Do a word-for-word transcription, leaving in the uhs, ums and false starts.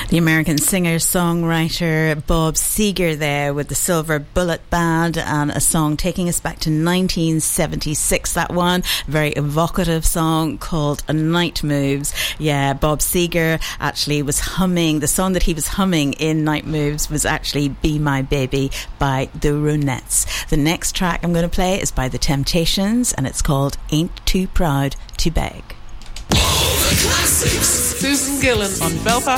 The American singer-songwriter Bob Seger there with the Silver Bullet Band, and a song taking us back to nineteen seventy-six, that one. Very evocative song called Night Moves. Yeah, Bob Seger actually was humming, the song that he was humming in Night Moves was actually Be My Baby by the Ronettes. The next track I'm going to play is by The Temptations, and it's called Ain't Too Proud to Beg. All the classics. Susan Gillan on Belfast